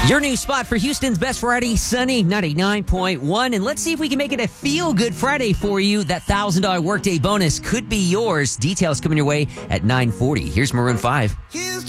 Your new spot for Houston's Best Friday, Sunny 99.1. And let's see if we can make it a feel-good Friday for you. That $1,000 workday bonus could be yours. Details coming your way at 9:40. Here's Maroon 5.